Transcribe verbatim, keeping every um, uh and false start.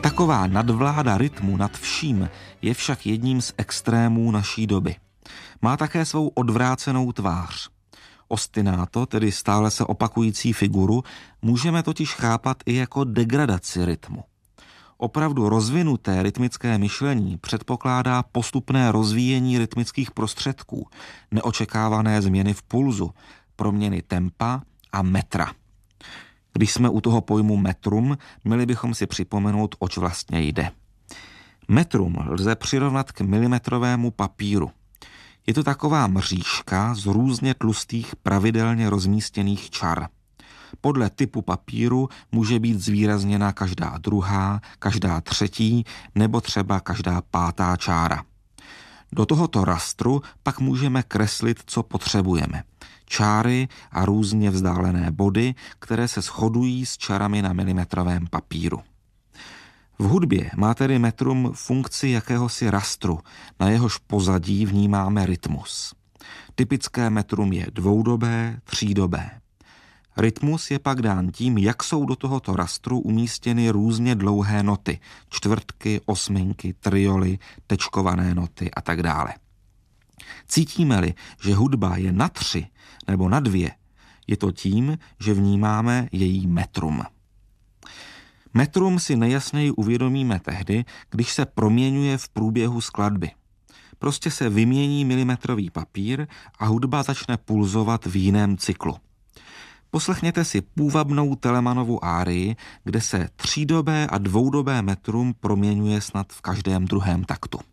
Taková nadvláda rytmu nad vším je však jedním z extrémů naší doby. Má také svou odvrácenou tvář. Ostinato, tedy stále se opakující figuru, můžeme totiž chápat i jako degradaci rytmu. Opravdu rozvinuté rytmické myšlení předpokládá postupné rozvíjení rytmických prostředků, neočekávané změny v pulzu, proměny tempa a metra. Když jsme u toho pojmu metrum, měli bychom si připomenout, oč vlastně jde. Metrum lze přirovnat k milimetrovému papíru. Je to taková mřížka z různě tlustých pravidelně rozmístěných čar. Podle typu papíru může být zvýrazněna každá druhá, každá třetí nebo třeba každá pátá čára. Do tohoto rastru pak můžeme kreslit, co potřebujeme. Čáry a různě vzdálené body, které se shodují s čarami na milimetrovém papíru. V hudbě má tedy metrum funkci jakéhosi rastru, na jehož pozadí vnímáme rytmus. Typické metrum je dvoudobé, třídobé. Rytmus je pak dán tím, jak jsou do tohoto rastru umístěny různě dlouhé noty, čtvrtky, osminky, trioly, tečkované noty a tak dále. Cítíme-li, že hudba je na tři nebo na dvě, je to tím, že vnímáme její metrum. Metrum si nejjasněji uvědomíme tehdy, když se proměňuje v průběhu skladby. Prostě se vymění milimetrový papír a hudba začne pulzovat v jiném cyklu. Poslechněte si půvabnou Telemanovu árii, kde se třídobé a dvoudobé metrum proměňuje snad v každém druhém taktu.